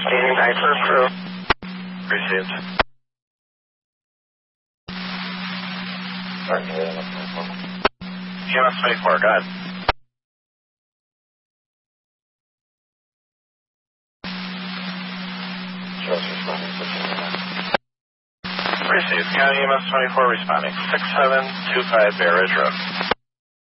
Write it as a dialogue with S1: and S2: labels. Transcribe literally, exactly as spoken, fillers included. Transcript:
S1: Standing by for crew.
S2: Received. E M S twenty-four, go ahead. Received. County E M S twenty-four responding. six seven two five Bay Ridge Road.